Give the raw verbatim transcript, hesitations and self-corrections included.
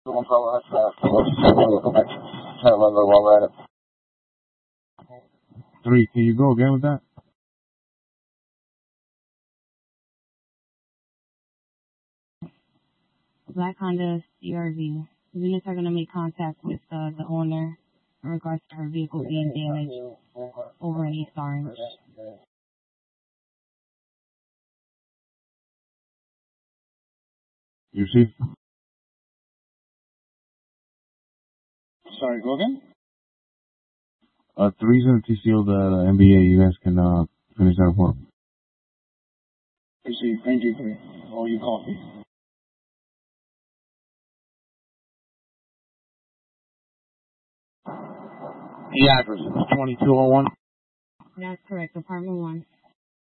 Three, can you go again with that? Black Honda C R V. Units are going to make contact with uh, the owner in regards to her vehicle being damaged over in East Orange. You see? Sorry, go again? Uh, three's in the T C O, the N B A. You guys can uh, finish that report. Receive. Thank you for all your coffee. The address is twenty-two oh one? That's correct. Apartment one.